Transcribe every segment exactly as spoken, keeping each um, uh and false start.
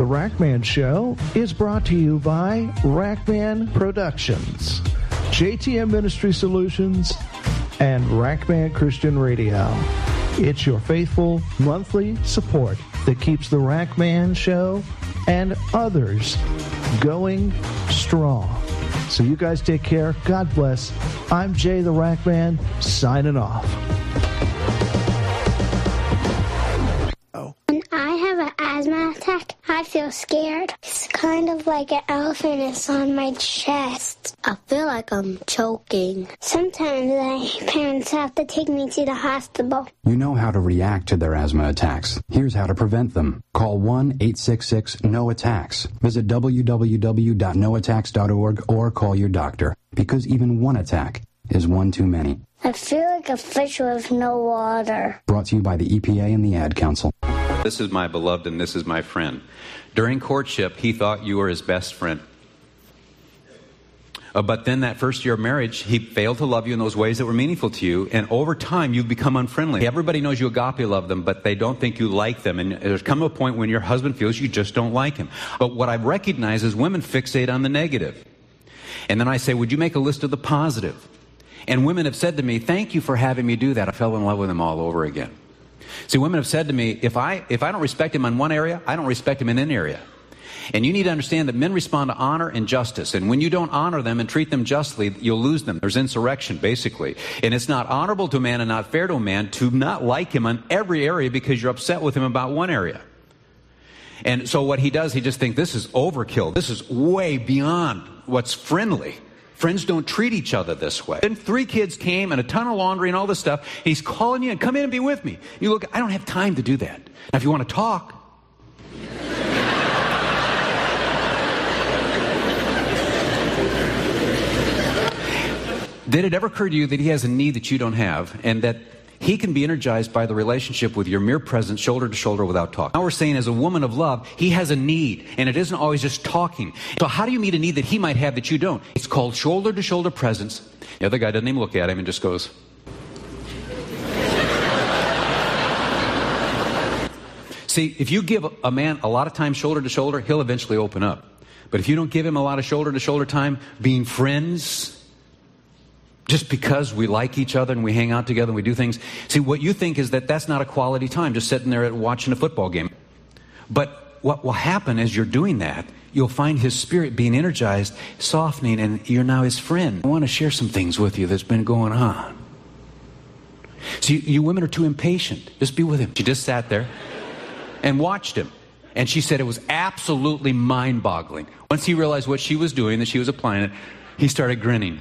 The Rackman Show is brought to you by Rackman Productions, J T M Ministry Solutions, and Rackman Christian Radio. It's your faithful monthly support that keeps The Rackman Show and others going strong. So you guys take care. God bless. I'm Jay the Rackman, signing off. When I have an asthma attack, I feel scared. It's kind of like an elephant is on my chest. I feel like I'm choking. Sometimes my parents have to take me to the hospital. You know how to react to their asthma attacks. Here's how to prevent them. Call one eight six six N O attacks. Visit w w w dot no attacks dot org or call your doctor, because even one attack is one too many. I feel like a fish with no water. Brought to you by the E P A and the Ad Council. This is my beloved and this is my friend. During courtship, he thought you were his best friend. Uh, but then that first year of marriage, he failed to love you in those ways that were meaningful to you. And over time, you've become unfriendly. Everybody knows you agape love them, but they don't think you like them. And there's come a point when your husband feels you just don't like him. But what I've recognized is women fixate on the negative. And then I say, would you make a list of the positive? And women have said to me, thank you for having me do that. I fell in love with him all over again. See, women have said to me, if I if I don't respect him in one area, I don't respect him in an area. And you need to understand that men respond to honor and justice. And when you don't honor them and treat them justly, you'll lose them. There's insurrection, basically. And it's not honorable to a man and not fair to a man to not like him in every area because you're upset with him about one area. And so what he does, he just thinks, this is overkill. This is way beyond what's friendly. Friends don't treat each other this way. Then three kids came and a ton of laundry and all this stuff. He's calling you and come in and be with me. You look, I don't have time to do that. Now, if you want to talk. Did it ever occur to you that he has a need that you don't have and that he can be energized by the relationship with your mere presence, shoulder to shoulder, without talking? Now we're saying as a woman of love, he has a need, and it isn't always just talking. So how do you meet a need that he might have that you don't? It's called shoulder to shoulder presence. The other guy doesn't even look at him and just goes. See, if you give a man a lot of time shoulder to shoulder, he'll eventually open up. But if you don't give him a lot of shoulder to shoulder time, being friends, just because we like each other and we hang out together and we do things. See, what you think is that that's not a quality time, just sitting there watching a football game. But what will happen as you're doing that, you'll find his spirit being energized, softening, and you're now his friend. I want to share some things with you that's been going on. See, you women are too impatient. Just be with him. She just sat there and watched him. And she said it was absolutely mind-boggling. Once he realized what she was doing, that she was applying it, he started grinning.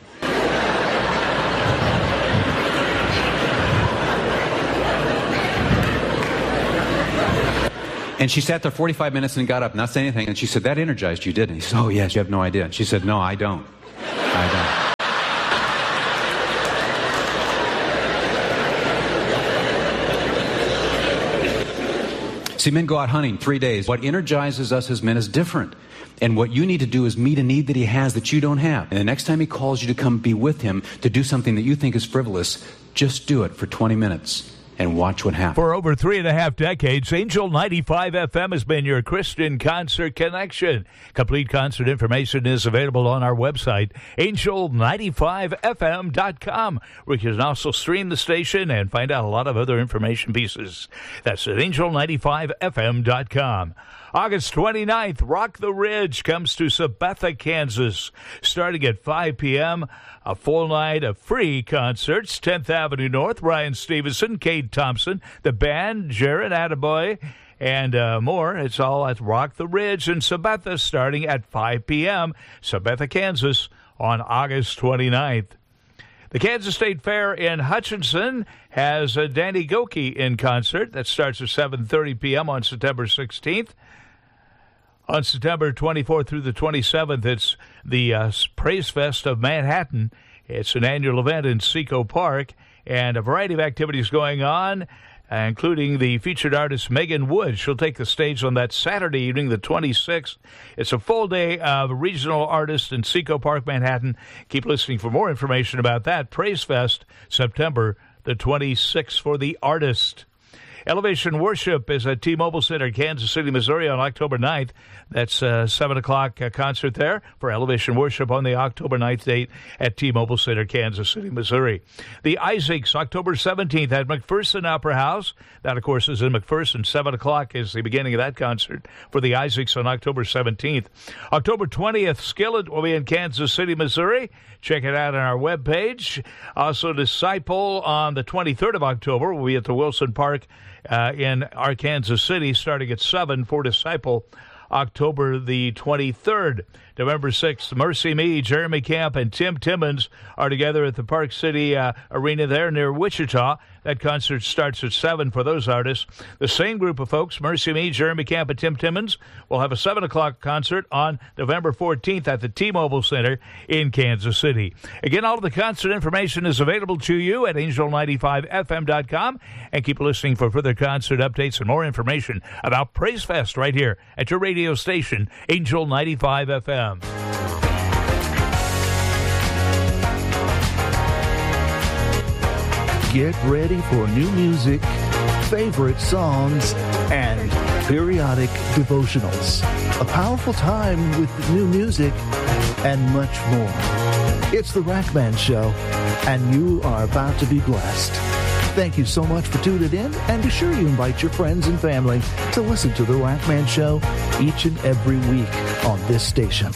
And she sat there forty-five minutes and got up, not saying anything. And she said, that energized you, didn't it? He said, oh, yes, you have no idea. And she said, no, I don't. I don't. See, men go out hunting three days. What energizes us as men is different. And what you need to do is meet a need that he has that you don't have. And the next time he calls you to come be with him to do something that you think is frivolous, just do it for twenty minutes. And watch what happens. For over three and a half decades, Angel ninety-five F M has been your Christian concert connection. Complete concert information is available on our website, angel ninety-five F M dot com, where you can also stream the station and find out a lot of other information pieces. That's at angel ninety-five F M dot com. August twenty-ninth, Rock the Ridge comes to Sabetha, Kansas, starting at five p.m., a full night of free concerts. tenth Avenue North, Ryan Stevenson, Cade Thompson, the band, Jared Attaboy, and uh, more. It's all at Rock the Ridge in Sabetha, starting at five p.m., Sabetha, Kansas, on August twenty-ninth. The Kansas State Fair in Hutchinson has uh, Danny Goki in concert. That starts at seven thirty p.m. on September sixteenth. On September twenty-fourth through the twenty-seventh, it's the uh, Praise Fest of Manhattan. It's an annual event in Seco Park, and a variety of activities going on, including the featured artist Megan Wood. She'll take the stage on that Saturday evening, the twenty-sixth. It's a full day of regional artists in Seco Park, Manhattan. Keep listening for more information about that. Praise Fest, September the twenty-sixth for the artist. Elevation Worship is at T-Mobile Center, Kansas City, Missouri on October ninth. That's a seven o'clock uh, concert there for Elevation Worship on the October ninth date at T-Mobile Center, Kansas City, Missouri. The Isaacs, October seventeenth at McPherson Opera House. That, of course, is in McPherson. seven o'clock is the beginning of that concert for the Isaacs on October seventeenth. October twentieth, Skillet will be in Kansas City, Missouri. Check it out on our webpage. Also, Disciple on the twenty-third of October will be at the Wilson Park uh, in Arkansas City, starting at seven for Disciple, October the twenty-third. November sixth, Mercy Me, Jeremy Camp, and Tim Timmons are together at the Park City uh, Arena there near Wichita. That concert starts at seven for those artists. The same group of folks, Mercy Me, Jeremy Camp, and Tim Timmons, will have a seven o'clock concert on November fourteenth at the T-Mobile Center in Kansas City. Again, all of the concert information is available to you at angel ninety-five F M dot com. And keep listening for further concert updates and more information about Praise Fest right here at your radio station, Angel ninety-five F M. Get ready for new music, favorite songs, and periodic devotionals. A powerful time with new music and much more. It's the Rack Band Show, and you are about to be blessed. Thank you so much for tuning in, and be sure you invite your friends and family to listen to the Rack Band Show each and every week on this station.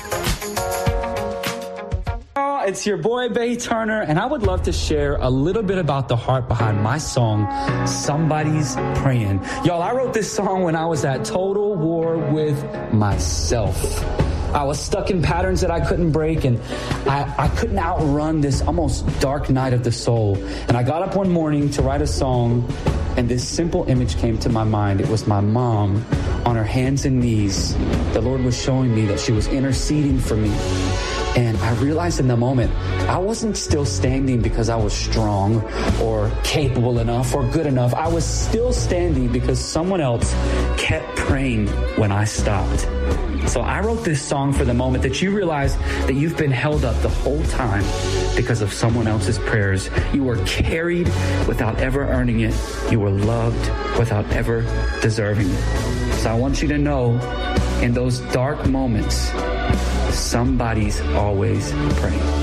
It's your boy, Bay Turner, and I would love to share a little bit about the heart behind my song, Somebody's Praying. Y'all, I wrote this song when I was at total war with myself. I was stuck in patterns that I couldn't break, and I, I couldn't outrun this almost dark night of the soul. And I got up one morning to write a song, and this simple image came to my mind. It was my mom on her hands and knees. The Lord was showing me that she was interceding for me. And I realized in the moment, I wasn't still standing because I was strong or capable enough or good enough. I was still standing because someone else kept praying when I stopped. So I wrote this song for the moment that you realize that you've been held up the whole time because of someone else's prayers. You were carried without ever earning it. You were loved without ever deserving it. So I want you to know, in those dark moments, somebody's always praying.